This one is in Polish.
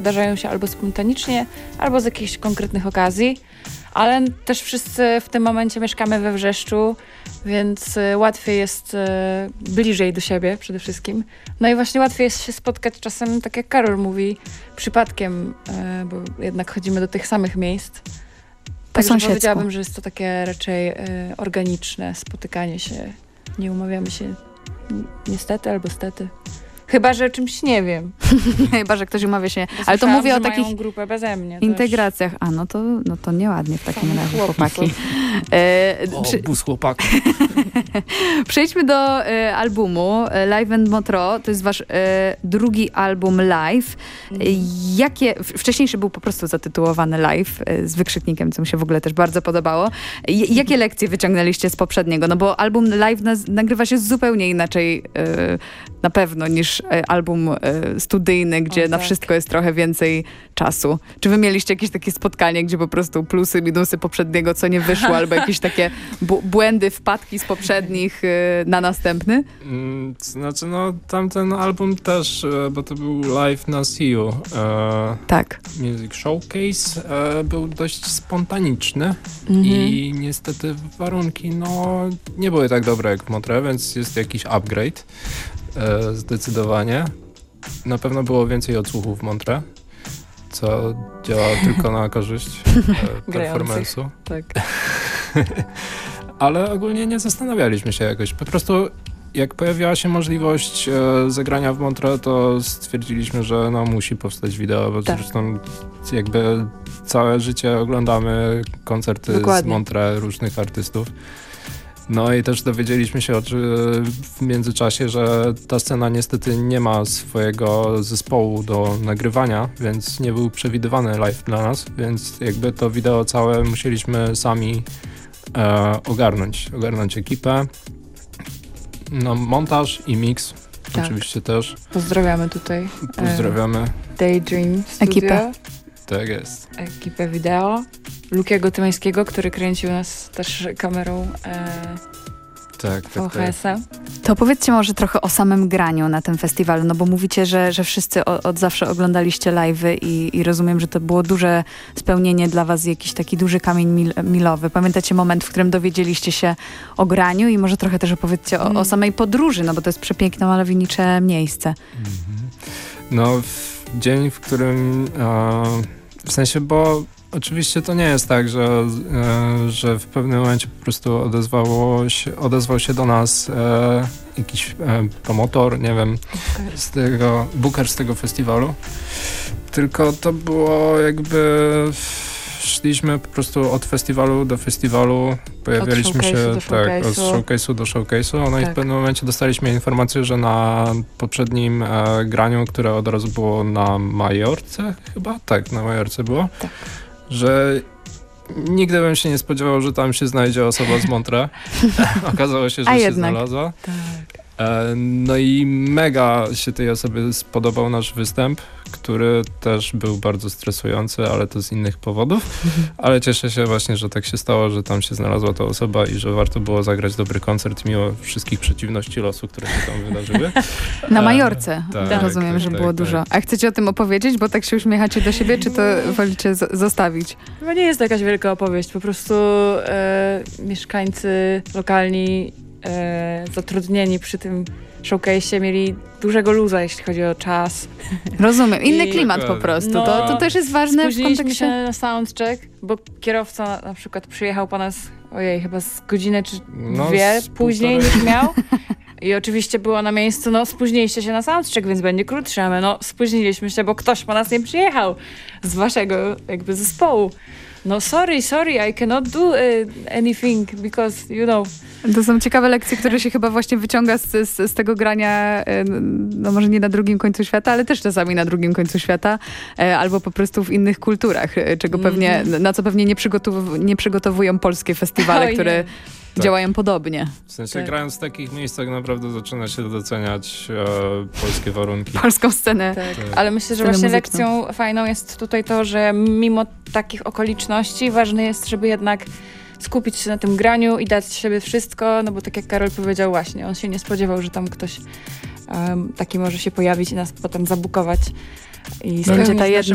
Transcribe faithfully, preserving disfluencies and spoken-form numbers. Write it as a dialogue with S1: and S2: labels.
S1: wydarzają się albo spontanicznie, albo z jakichś konkretnych okazji. Ale też wszyscy w tym momencie mieszkamy we Wrzeszczu, więc y, łatwiej jest y, bliżej do siebie przede wszystkim. No i właśnie łatwiej jest się spotkać czasem, tak jak Karol mówi, przypadkiem, y, bo jednak chodzimy do tych samych miejsc. Także powiedziałabym, że jest to takie raczej y, organiczne spotykanie się. Nie umawiamy się ni- niestety albo stety. Chyba, że czymś nie wiem.
S2: Chyba, że ktoś umawia się.
S1: Bo
S2: ale to mówię o
S1: że
S2: takich
S1: mają grupę beze mnie
S2: integracjach. A, no to, no to nieładnie w takim
S1: Same
S2: razie,
S1: chłopcy.
S2: chłopaki. E,
S3: O,
S2: przy,
S3: bus chłopaków.
S2: przejdźmy do e, albumu e, Live and Motro. To jest wasz e, drugi album live. E, jakie, w- wcześniejszy był po prostu zatytułowany Live e, z wykrzyknikiem, co mi się w ogóle też bardzo podobało. J- jakie lekcje wyciągnęliście z poprzedniego? No bo album live naz- nagrywa się zupełnie inaczej e, na pewno niż e, album e, studyjny, gdzie
S1: O,
S2: na
S1: tak.
S2: wszystko jest trochę więcej czasu. Czy wy mieliście jakieś takie spotkanie, gdzie po prostu plusy, minusy poprzedniego, co nie wyszło, albo jakieś takie bu- błędy, wpadki z poprzednich y, na następny?
S3: Mm, to znaczy, no tamten album też, e, bo to był live na See You. E,
S2: Tak.
S3: Music Showcase e, był dość spontaniczny
S2: Mhm.
S3: i niestety warunki no nie były tak dobre jak w Montreux, więc jest jakiś upgrade e, zdecydowanie. Na pewno było więcej odsłuchów w Montreux, co działa tylko na korzyść e, performance'u.
S1: Tak.
S3: Ale ogólnie nie zastanawialiśmy się jakoś. Po prostu jak pojawiła się możliwość e, zagrania w Montreux, to stwierdziliśmy, że no musi powstać wideo, bo
S1: Tak.
S3: zresztą jakby całe życie oglądamy koncerty
S1: Dokładnie.
S3: z Montreux różnych artystów. No i też dowiedzieliśmy się o, w międzyczasie, że ta scena niestety nie ma swojego zespołu do nagrywania, więc nie był przewidywany live dla nas, więc jakby to wideo całe musieliśmy sami e, ogarnąć, ogarnąć ekipę. No, montaż i mix
S1: Tak.
S3: oczywiście też.
S1: Pozdrawiamy tutaj
S3: Pozdrawiamy.
S1: Daydream Studio,
S2: Ekipę.
S3: Tak jest.
S1: ekipę wideo. Lukiego Tymańskiego, który kręcił nas też kamerą e,
S3: Tak, tak, tak.
S1: V H S-a.
S2: To powiedzcie może trochę o samym graniu na tym festiwalu, no bo mówicie, że, że wszyscy o, od zawsze oglądaliście live'y i, i rozumiem, że to było duże spełnienie dla was, jakiś taki duży kamień mil, milowy. Pamiętacie moment, w którym dowiedzieliście się o graniu i może trochę też opowiedzcie o,
S1: Mm.
S2: o samej podróży, no bo to jest przepiękne, malownicze miejsce.
S3: No, w dzień, w którym e, w sensie, bo oczywiście to nie jest tak, że, e, że w pewnym momencie po prostu odezwało się, odezwał się do nas e, jakiś e, promotor, nie wiem, z tego, booker z tego festiwalu, tylko to było jakby szliśmy po prostu od festiwalu do festiwalu, pojawialiśmy się
S1: showcase'u do
S3: tak, od
S1: showcase'u.
S3: showcase'u do showcase'u, no i w
S1: Tak.
S3: pewnym momencie dostaliśmy informację, że na poprzednim e, graniu, które od razu było na Majorce chyba, tak, na Majorce było,
S1: Tak.
S3: że nigdy bym się nie spodziewał, że tam się znajdzie osoba z Montreux. Okazało się, że
S2: A
S3: się
S2: jednak.
S3: znalazła.
S1: Tak.
S3: E, No i mega się tej osobie spodobał nasz występ, który też był bardzo stresujący, ale to z innych powodów. Ale cieszę się właśnie, że tak się stało, że tam się znalazła ta osoba i że warto było zagrać dobry koncert mimo wszystkich przeciwności losu, które się tam wydarzyły.
S2: Na
S3: E,
S2: Majorce.
S3: tak,
S2: Rozumiem,
S3: tak,
S2: że
S3: tak,
S2: było
S3: tak.
S2: dużo. A chcecie o tym opowiedzieć, bo tak się uśmiechacie do siebie, czy to wolicie z- zostawić?
S1: Chyba nie jest to jakaś wielka opowieść, po prostu e, mieszkańcy lokalni e, zatrudnieni przy tym showcase'ie mieli dużego luza, jeśli chodzi o czas.
S2: Rozumiem. Inny
S1: I-
S2: klimat po prostu.
S1: No,
S2: to, to też jest ważne w
S1: Spóźniliśmy się
S2: kontekście...
S1: na soundcheck, bo kierowca na przykład przyjechał po nas, ojej, chyba z godzinę czy
S3: No,
S1: dwie
S3: z
S1: później
S3: półtorej.
S1: niż miał. I oczywiście było na miejscu, no spóźniliście się na soundcheck, więc będzie krótszy, a my no spóźniliśmy się, bo ktoś po nas nie przyjechał z waszego jakby zespołu. No sorry, sorry, I cannot do uh, anything because, you know.
S2: To są ciekawe lekcje, które się chyba właśnie wyciąga z, z, z tego grania, e, no może nie na drugim końcu świata, ale też czasami na drugim końcu świata, e, albo po prostu w innych kulturach, e, czego pewnie, na co pewnie nie, przygotow- nie przygotowują polskie festiwale,
S1: Oj,
S2: które
S3: Tak.
S2: działają podobnie.
S3: W sensie
S1: Tak.
S3: grając w takich miejscach naprawdę zaczyna się doceniać e, polskie warunki.
S2: Polską scenę.
S1: Tak.
S3: Tak.
S1: Ale myślę, że
S2: Scenę
S1: właśnie
S2: muzyczną.
S1: lekcją fajną jest tutaj to, że mimo takich okoliczności ważne jest, żeby jednak skupić się na tym graniu i dać z siebie wszystko, no bo tak jak Karol powiedział właśnie, on się nie spodziewał, że tam ktoś um, taki może się pojawić i nas potem zabukować i
S3: Tak.
S1: spełnić
S2: Będzie ta
S1: nasze
S2: jedna